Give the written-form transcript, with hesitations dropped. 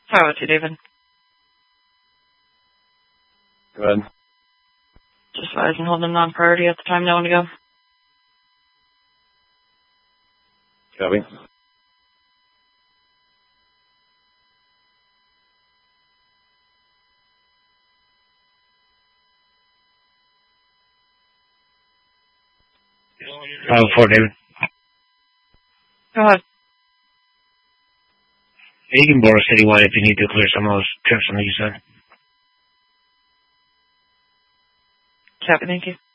How about you, David? Good. Just advising holding non-priority at the time now to go. Copy. For David. Go ahead. You can borrow citywide if you need to clear some of those trips on the east side. Copy, thank you.